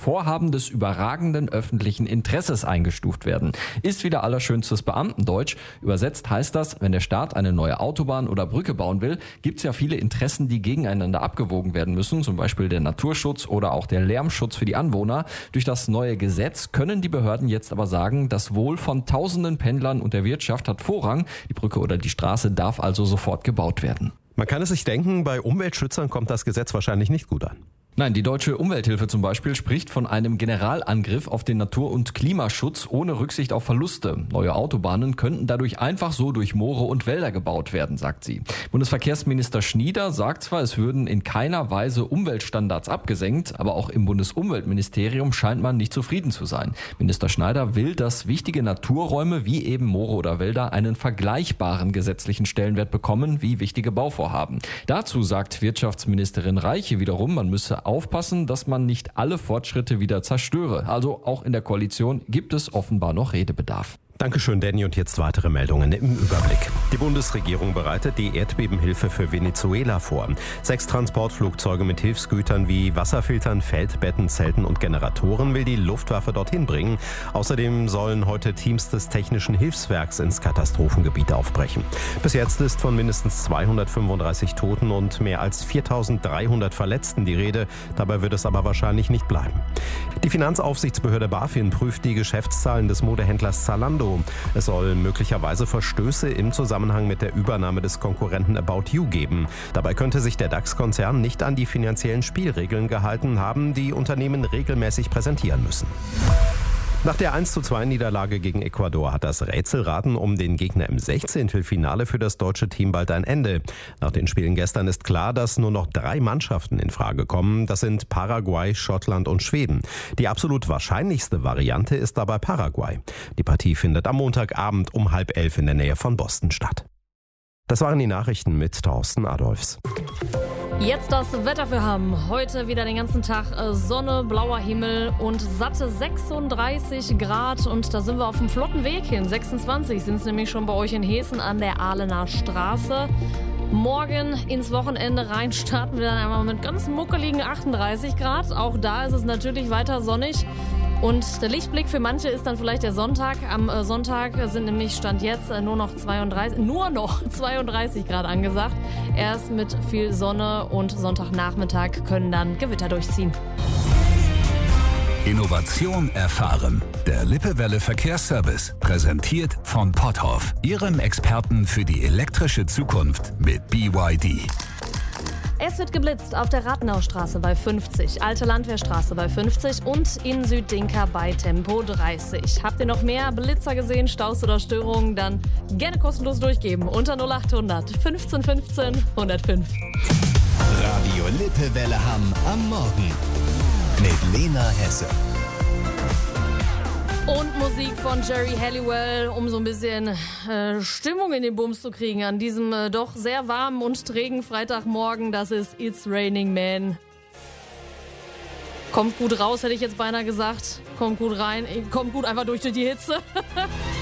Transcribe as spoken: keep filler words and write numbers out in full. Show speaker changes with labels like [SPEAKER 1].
[SPEAKER 1] Vorhaben des überragenden öffentlichen Interesses eingestuft werden. Ist wieder allerschönstes Beamtendeutsch. Übersetzt heißt das, wenn der Staat eine neue Autobahn oder Brücke bauen will, gibt es ja viele Interessen, die gegeneinander abgewogen werden müssen, zum Beispiel der Naturschutz oder auch der Lärmschutz für die Anwohner. Durch das neue Gesetz können die Behörden jetzt aber sagen, das Wohl von tausenden Pendlern und der Wirtschaft hat Vorrang. Die Brücke oder die Straße darf also sofort gebaut werden.
[SPEAKER 2] Man kann es sich denken, bei Umweltschützern kommt das Gesetz wahrscheinlich nicht gut an.
[SPEAKER 1] Nein, die Deutsche Umwelthilfe zum Beispiel spricht von einem Generalangriff auf den Natur- und Klimaschutz ohne Rücksicht auf Verluste. Neue Autobahnen könnten dadurch einfach so durch Moore und Wälder gebaut werden, sagt sie. Bundesverkehrsminister Schnieder sagt zwar, es würden in keiner Weise Umweltstandards abgesenkt, aber auch im Bundesumweltministerium scheint man nicht zufrieden zu sein. Minister Schneider will, dass wichtige Naturräume wie eben Moore oder Wälder einen vergleichbaren gesetzlichen Stellenwert bekommen wie wichtige Bauvorhaben. Dazu sagt Wirtschaftsministerin Reiche wiederum, man müsse aufpassen, dass man nicht alle Fortschritte wieder zerstöre. Also auch in der Koalition gibt es offenbar noch Redebedarf.
[SPEAKER 2] Dankeschön, Danny. Und jetzt weitere Meldungen im Überblick. Die Bundesregierung bereitet die Erdbebenhilfe für Venezuela vor. Sechs Transportflugzeuge mit Hilfsgütern wie Wasserfiltern, Feldbetten, Zelten und Generatoren will die Luftwaffe dorthin bringen. Außerdem sollen heute Teams des Technischen Hilfswerks ins Katastrophengebiet aufbrechen. Bis jetzt ist von mindestens zweihundertfünfunddreißig Toten und mehr als viertausenddreihundert Verletzten die Rede. Dabei wird es aber wahrscheinlich nicht bleiben. Die Finanzaufsichtsbehörde BaFin prüft die Geschäftszahlen des Modehändlers Zalando. Es soll möglicherweise Verstöße im Zusammenhang mit der Übernahme des Konkurrenten About You geben. Dabei könnte sich der DAX-Konzern nicht an die finanziellen Spielregeln gehalten haben, die Unternehmen regelmäßig präsentieren müssen. Nach der eins zu zwei Niederlage gegen Ecuador hat das Rätselraten um den Gegner im Sechzehntelfinale für das deutsche Team bald ein Ende. Nach den Spielen gestern ist klar, dass nur noch drei Mannschaften in Frage kommen. Das sind Paraguay, Schottland und Schweden. Die absolut wahrscheinlichste Variante ist dabei Paraguay. Die Partie findet am Montagabend um halb elf in der Nähe von Boston statt. Das waren die Nachrichten mit Thorsten Adolfs.
[SPEAKER 3] Jetzt das Wetter für Hamm. Heute wieder den ganzen Tag Sonne, blauer Himmel und satte sechsunddreißig Grad. Und da sind wir auf dem flotten Weg hin. sechsundzwanzig sind es nämlich schon bei euch in Hessen an der Ahlener Straße. Morgen ins Wochenende rein starten wir dann einmal mit ganz muckeligen achtunddreißig Grad. Auch da ist es natürlich weiter sonnig. Und der Lichtblick für manche ist dann vielleicht der Sonntag. Am Sonntag sind nämlich Stand jetzt nur noch zweiunddreißig, nur noch zweiunddreißig Grad angesagt. Erst mit viel Sonne und Sonntagnachmittag können dann Gewitter durchziehen.
[SPEAKER 4] Innovation erfahren. Der Lippewelle Verkehrsservice, präsentiert von Potthoff, Ihrem Experten für die elektrische Zukunft mit B Y D.
[SPEAKER 3] Es wird geblitzt auf der Rathenaustraße bei fünfzig, Alte Landwehrstraße bei fünfzig und in Süddinka bei Tempo dreißig. Habt ihr noch mehr Blitzer gesehen, Staus oder Störungen? Dann gerne kostenlos durchgeben unter null achthundert fünfzehn fünfzehn hundertfünf.
[SPEAKER 5] Radio Lippewelle Hamm am Morgen mit Lena Hesse.
[SPEAKER 3] Und Musik von Jerry Halliwell, um so ein bisschen äh, Stimmung in den Bums zu kriegen an diesem äh, doch sehr warmen und trägen Freitagmorgen. Das ist It's Raining Man. Kommt gut raus, hätte ich jetzt beinahe gesagt. Kommt gut rein, kommt gut einfach durch die Hitze.